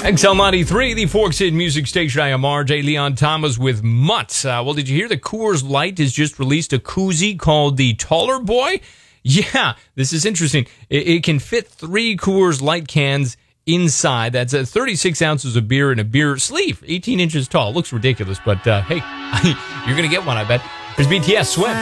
XL93, the Forks Hit Music Station. I am RJ Leon Thomas with Mutt. Well, did you hear that Coors Light has just released a koozie called the Taller Boy? Yeah, this is interesting. It can fit 3 Coors Light cans inside. That's 36 ounces of beer in a beer sleeve, 18 inches tall. Looks ridiculous, but hey, you're going to get one, I bet. There's BTS Swim.